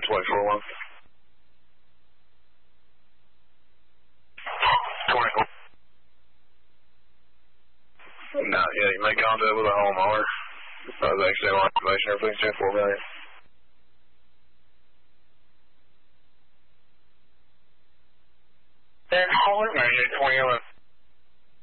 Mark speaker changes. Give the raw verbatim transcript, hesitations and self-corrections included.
Speaker 1: White four one. twenty-four. Not yet. You make contact with a homeowner. Uh, the accidental information, everything's ten four million. Then homeowner, twenty eleven.